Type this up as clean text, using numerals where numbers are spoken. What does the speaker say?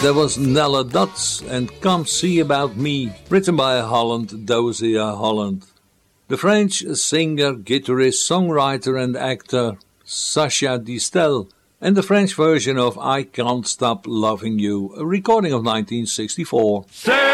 There was Nella Dutz and Come See About Me, written by Holland Dozier Holland. The French singer, guitarist, songwriter and actor Sacha Distel, and the French version of I Can't Stop Loving You, a recording of 1964.